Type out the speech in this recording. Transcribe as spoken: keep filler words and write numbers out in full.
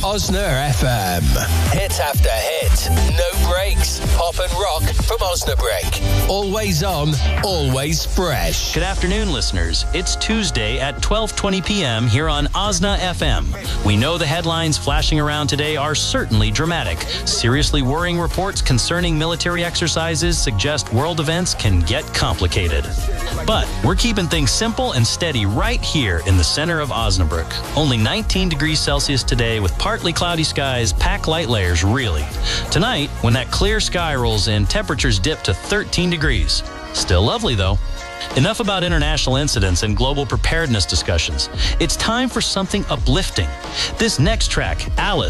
Osna F M. Hit after hit. No breaks. Pop and rock from Osnabrück. Always on, always fresh. Good afternoon, listeners. It's Tuesday at twelve twenty p.m. here on Osna F M. We know the headlines flashing around today are certainly dramatic. Seriously worrying reports concerning military exercises suggest world events can get complicated. But we're keeping things simple and steady right here in the center of Osnabrück. Only nineteen degrees Celsius today with partly cloudy skies. Pack light layers, really. Tonight, when that clear sky rolls in, temperatures dip to thirteen degrees. Still lovely, though. Enough about international incidents and global preparedness discussions. It's time for something uplifting. This next track, Alice,